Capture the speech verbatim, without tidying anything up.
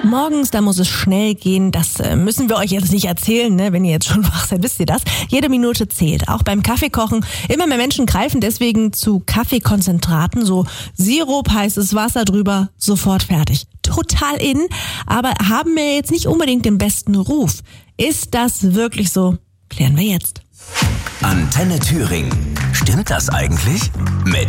Morgens, da muss es schnell gehen. Das äh, müssen wir euch jetzt nicht erzählen, ne? Wenn ihr jetzt schon wach seid, wisst ihr das. Jede Minute zählt. Auch beim Kaffeekochen. Immer mehr Menschen greifen deswegen zu Kaffeekonzentraten. So Sirup, heißes Wasser drüber, sofort fertig. Total in, aber haben wir jetzt nicht unbedingt den besten Ruf. Ist das wirklich so? Klären wir jetzt. Antenne Thüringen. Stimmt das eigentlich? Mit